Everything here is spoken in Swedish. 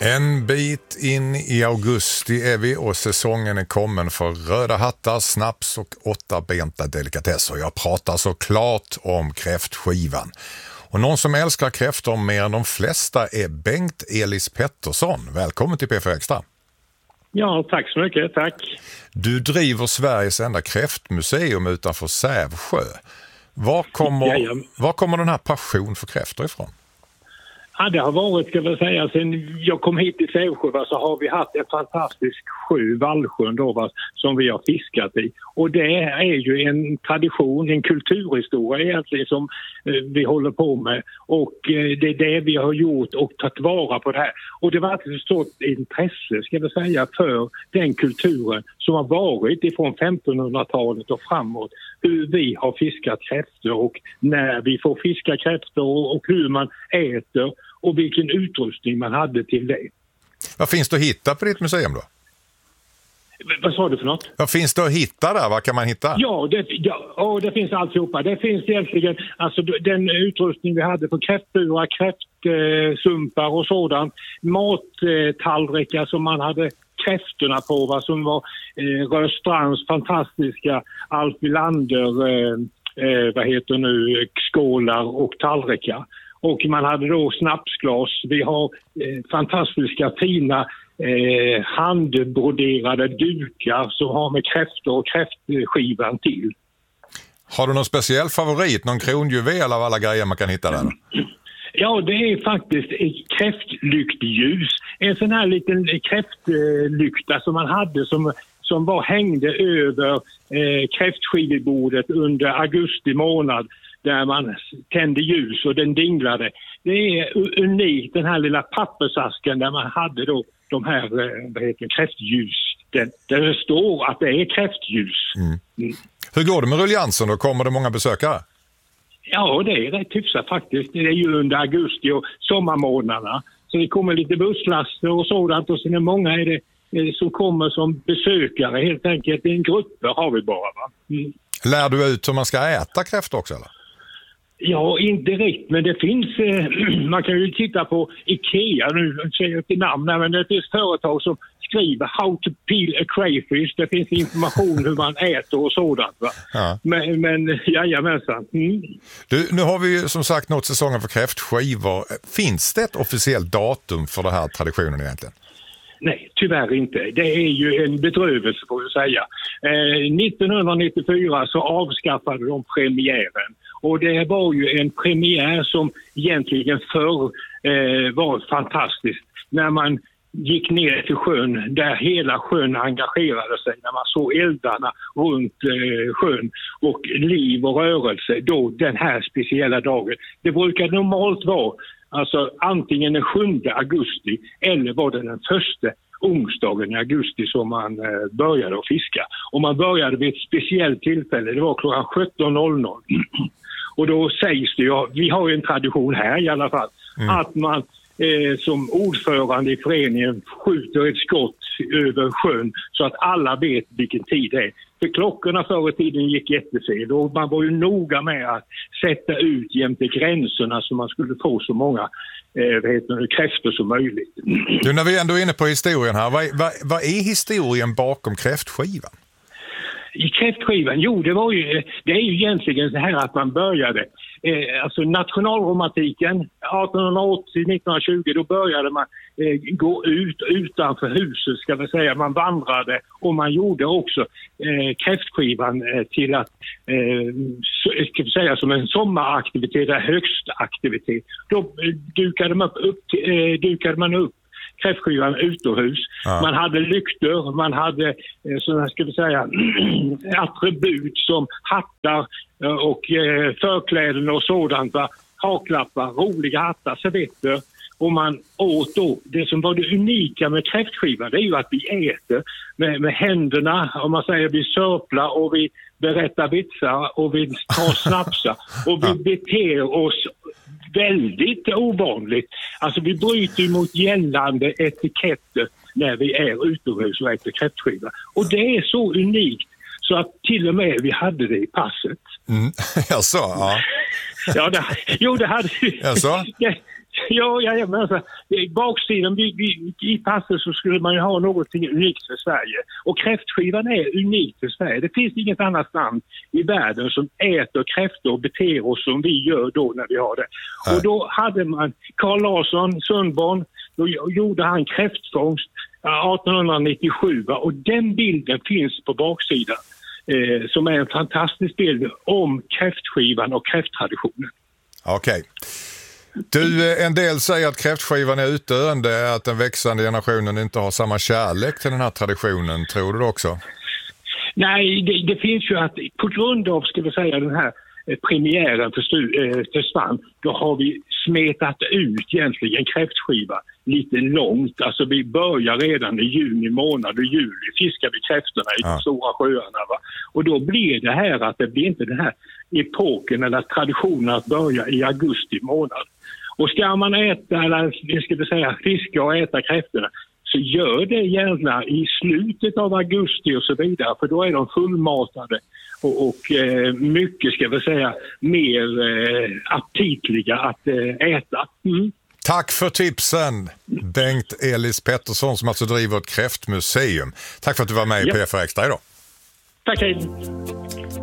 En bit in i augusti är vi och säsongen är kommen för röda hattar, snaps och 8-benta delikatesser. Jag pratar såklart om kräftskivan. Och någon som älskar kräftor mer än de flesta är Bengt Elis Pettersson. Välkommen till P4 Extra. Ja, tack så mycket, tack. Du driver Sveriges enda kräftmuseum utanför Sävsjö. Var kommer den här passion för kräftor ifrån? Ja, det har varit, ska jag säga, sen jag kom hit till Sävsjö så har vi haft en fantastisk sjö, Vallsjön då, som vi har fiskat i. Och det är ju en tradition, en kulturhistoria egentligen som vi håller på med. Och det är det vi har gjort och tagit vara på det här. Och det var ett stort intresse, ska jag säga, för den kulturen som har varit ifrån 1500-talet och framåt. Hur vi har fiskat kräftor och när vi får fiska kräftor och hur man äter och vilken utrustning man hade till det. Vad finns det att hitta på ditt museum då? Vad sa du för något? Vad finns det att hitta där? Vad kan man hitta? Ja, det finns alltihopa. Det finns egentligen alltså, den utrustning vi hade på kräftburar, kräftsumpar och sådant. Mattallrikar som man hade kräftorna på, som var Rörstrands fantastiska Alf Wilander, skålar och tallrikar. Och man hade då snapsglas. Vi har fantastiska fina handbroderade dukar som har med kräftor och kräftskivan till. Har du någon speciell favorit? Någon kronjuvel av alla grejer man kan hitta där? Ja, det är faktiskt ett kräftlyktljus. En sån här liten kräftlykta som man hade som hängde över kräftskivebordet under augusti månad. Där man tände ljus och den dinglade. Det är unikt, den här lilla pappersasken där man hade då de här kräftljus. Där det står att det är kräftljus. Hur går det med rulliansen då? Kommer det många besökare? Ja, det är rätt hyfsat faktiskt. Det är ju under augusti och sommarmånaderna. Så det kommer lite busslaster och sådant och sen är många som kommer som besökare helt enkelt. En grupper har vi bara, va? Lär du ut hur man ska äta kräftor också eller? Ja, inte direkt, men det finns, man kan ju titta på IKEA, nu säger jag inte namn, men det finns företag som skriver how to peel a crayfish, det finns information hur man äter och sådant, va? Ja. Men jajamensan. Du, nu har vi ju som sagt nått säsongen för kräftskivor. Finns det ett officiellt datum för den här traditionen egentligen? Nej, tyvärr inte. Det är ju en bedrövelse får jag säga. 1994 så avskaffade de premiären. Och det var ju en premiär som egentligen förr var fantastisk. När man gick ner till sjön, där hela sjön engagerade sig. När man såg eldarna runt sjön och liv och rörelse. Då den här speciella dagen. Det brukar normalt vara alltså antingen den 7 augusti eller var det den första onsdagen i augusti som man började att fiska. Och man började vid ett speciellt tillfälle, det var klockan 17.00. Och då sägs det ju, vi har ju en tradition här i alla fall, att man som ordförande i föreningen skjuter ett skott över sjön så att alla vet vilken tid det är. För klockorna förr i tiden gick jättefel och man var ju noga med att sätta ut jämte gränserna så man skulle få så många kräftor som möjligt. Du, när vi ändå är inne på historien här, vad är historien bakom kräftskivan? I kräftskivan, det är ju egentligen så här att man började, alltså nationalromantiken 1880-1920 då började man gå ut utanför huset ska vi säga, man vandrade och man gjorde också kräftskivan till att ska vi säga som en sommaraktivitet, en högstaktivitet. Då dukade man upp kräftskivan utomhus. Ja. Man hade lyktor, man hade sådana ska vi säga attribut som hattar och förkläden och sådant, haklappar, roliga hattar, servetter. Och man åt då, det som var det unika med kräftskivan det är ju att vi äter med händerna, om man säger vi sörplar och vi berättar vitsar och vi tar snapsar och vi beter oss väldigt ovanligt. Alltså vi bryter mot gällande etiketter när vi är utomhus och äter kräftskiva. Och det är så unikt så att till och med vi hade det i passet. Jaså, ja. Ja, det hade vi. Jaså? Ja, men alltså, baksidan i passet så skulle man ju ha någonting unikt för Sverige. Och kräftskivan är unikt för Sverige. Det finns inget annat land i världen som äter kräftor och beter oss som vi gör då när vi har det. Och då hade man Carl Larsson, Sundborn, då gjorde han kräftfångst 1897. Och den bilden finns på baksidan. Som är en fantastisk bild om kräftskivan och kräfttraditionen. Okej. Du, en del säger att kräftskivan är utdöende, att den växande generationen inte har samma kärlek till den här traditionen. Tror du det också? Nej, det finns ju att på grund av, ska vi säga, den här premiären försvann, då har vi smetat ut egentligen kräftskiva lite långt. Alltså vi börjar redan i juni månad och juli fiskar vi kräftorna i de stora sjöarna. Va? Och då blir det här att det blir inte den här epoken eller traditionen att börja i augusti månad. Och ska man äta, eller ska vi säga fiska och äta kräftorna, så gör det gärna i slutet av augusti och så vidare, för då är de fullmatade och mycket, ska vi säga, mer aptitliga att äta. Mm. Tack för tipsen, Bengt Elis Pettersson, som alltså driver ett kräftmuseum. Tack för att du var med i PFR Extra idag. Tack, hej.